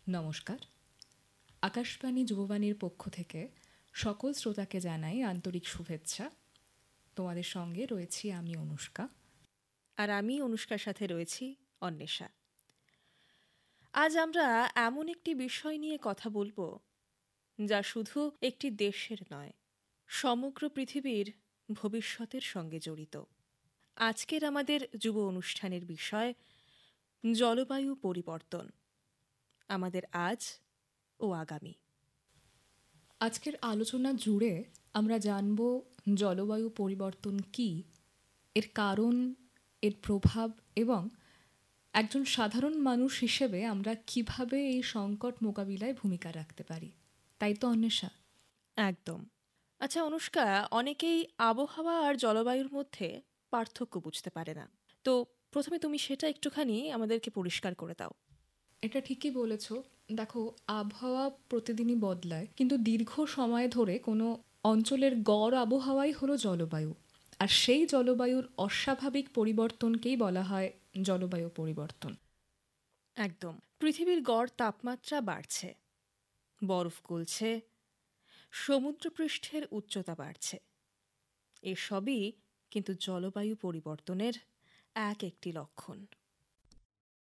নমস্কার। আকাশবাণী যুববাণীর পক্ষ থেকে সকল শ্রোতাকে জানাই আন্তরিক শুভেচ্ছা। তোমাদের সঙ্গে রয়েছি আমি অনুষ্কা। আর আমি অনুষ্কার সাথে রয়েছি অন্বেষা। আজ আমরা এমন একটি বিষয় নিয়ে কথা বলবো যা শুধু একটি দেশের নয়, সমগ্র পৃথিবীর ভবিষ্যতের সঙ্গে জড়িত। আজকের আমাদের যুব অনুষ্ঠানের বিষয় জলবায়ু পরিবর্তন, আমাদের আজ ও আগামী। আজকের আলোচনা জুড়ে আমরা জানব জলবায়ু পরিবর্তন কী, এর কারণ, এর প্রভাব এবং একজন সাধারণ মানুষ হিসেবে আমরা কিভাবে এই সংকট মোকাবিলায় ভূমিকা রাখতে পারি। তাই তো অন্বেষা? একদম। আচ্ছা অনুষ্কা, অনেকেই আবহাওয়া আর জলবায়ুর মধ্যে পার্থক্য বুঝতে পারে না। তো প্রথমে তুমি সেটা একটুখানি আমাদেরকে পরিষ্কার করে দাও। এটা ঠিকই বলেছ। দেখো, আবহাওয়া প্রতিদিনই বদলায়, কিন্তু দীর্ঘ সময় ধরে কোনো অঞ্চলের গড় আবহাওয়াই হলো জলবায়ু। আর সেই জলবায়ুর অস্বাভাবিক পরিবর্তনকেই বলা হয় জলবায়ু পরিবর্তন। একদম। পৃথিবীর গড় তাপমাত্রা বাড়ছে, বরফ গলছে, সমুদ্রপৃষ্ঠের উচ্চতা বাড়ছে। এসবই কিন্তু জলবায়ু পরিবর্তনের একটি লক্ষণ।